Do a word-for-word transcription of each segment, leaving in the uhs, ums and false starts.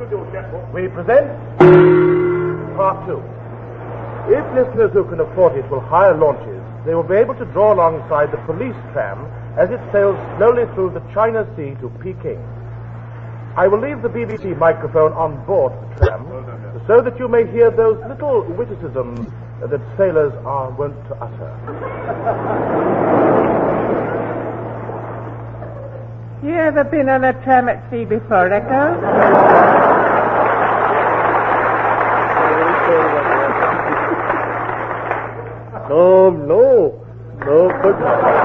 We present Part Two. If listeners who can afford it will hire launches, they will be able to draw alongside the police tram as it sails slowly through the China Sea to Peking. I will leave the B B C microphone on board the tram so that you may hear those little witticisms that sailors are wont to utter. You ever been on a tram at sea before, Echo? No, no, no, but...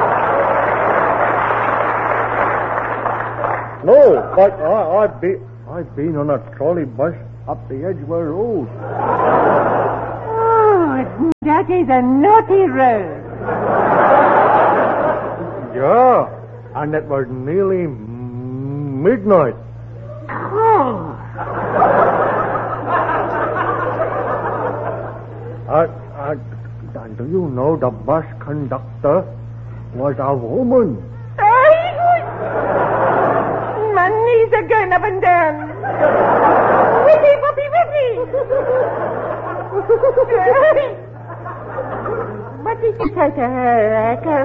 No, but I, I've, been, I've been on a trolley bus up the Edgware Road. Oh, that is a naughty road. Yeah, and it was nearly midnight. Oh. I, I, and do you know the bus conductor was a woman? My knees are going up and down. Whippy, whippy, whippy. What did you say to her, Echo?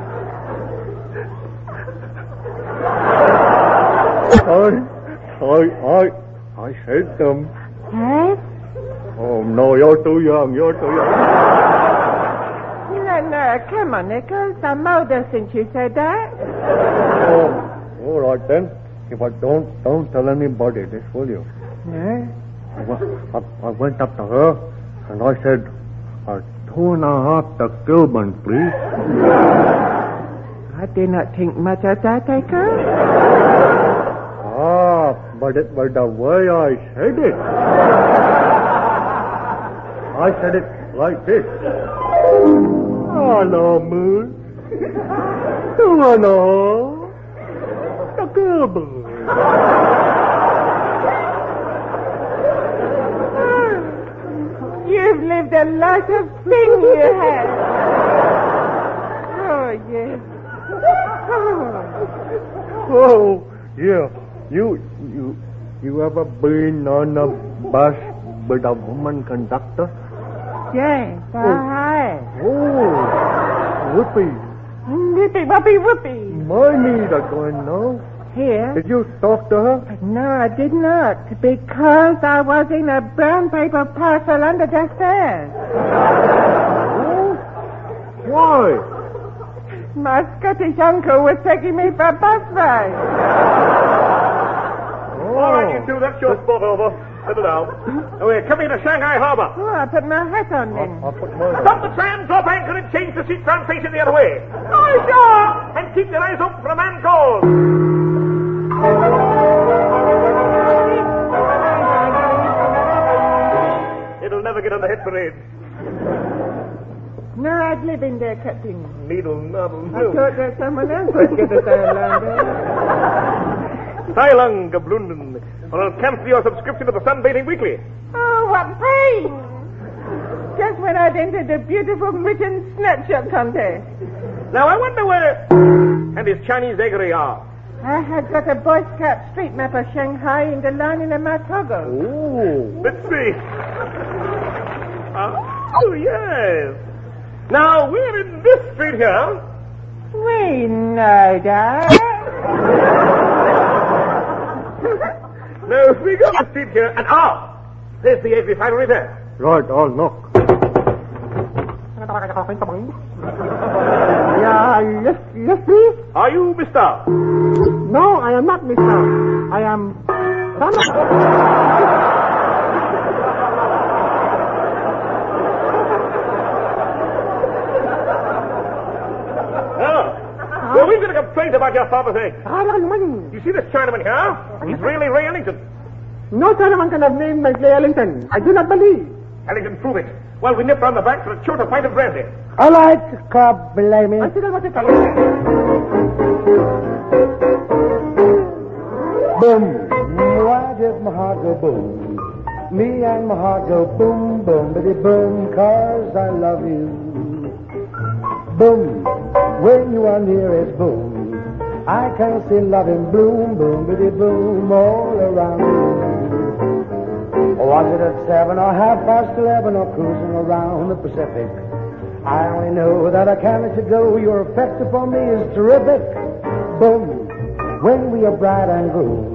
I, I, I, I said them. Huh? Oh, no, you're too young, you're too young. No, no, come on, Echo. I'm older since you said that. Oh, all right then. But don't, don't tell anybody this, will you? No? I, I, I went up to her and I said, uh, two and a half the Gilman, please. I did not think much of that, Echo. Ah, but it was the way I said it. I said it like this. Hello, Moon. Two and a half the Gilman. You've lived a life of sin, you have. Oh, yes. Oh. Oh, yeah. You, you, you ever been on a bus with a woman conductor? Yes, I have. Oh, whoopee. Whippy, whoopy, whoopy. My knees are going now. Here? Did you talk to her? No, I did not, because I was in a brown paper parcel under the stairs. Oh? Why? My Scottish uncle was taking me for a bus ride. Oh. All right, you two, that's your spot over. Settle down. Oh, we're coming to Shanghai Harbor. Oh, I put my hat on then. I'll, I'll put mine on. Stop the tram, drop anchor, and change the seat front facing the other way. Oh, sure! And keep your eyes open for a man called. It'll never get on the hit parade. No, I'd live in there, Captain. Needle, noddle, I thought that someone else would get us there, London. Silung, Gablunden. Or I'll cancel your subscription to the Sunbathing Weekly. Oh, what pain! Just when I'd entered the beautiful written snapshot contest. Now, I wonder where... and his Chinese eggery are. I had got a Boy Scout street map of Shanghai in the lining of my toggle. Oh. Let's see. Oh, yes. Now, we're in this street here. We know that. Now, if we go to the street here, and ah, there's the egg refinery there. Right, I'll knock. Yeah, yes, yes, please. Are you Mister? No, I am not Mister I am son of... Well, we've got a complaint about your father's egg. Ellington. You see this Chinaman here? He's really Ray Ellington. No Chinaman can have named like Ray Ellington. I do not believe. Ellington, prove it. Well, we nip round the back for a short pint of brandy. All right, club, blimey. I still want to tell you. Boom. Why did my heart go boom? Me and my heart go boom, boom, bitty boom, 'cause I love you. Boom. When you are near it's boom. I can see loving bloom, boom, bitty boom, all around me. Or was it at seven or half past eleven or cruising around the Pacific? I only know that I can't let you go. Your affection for me is terrific. Boom, when we are bright and grown.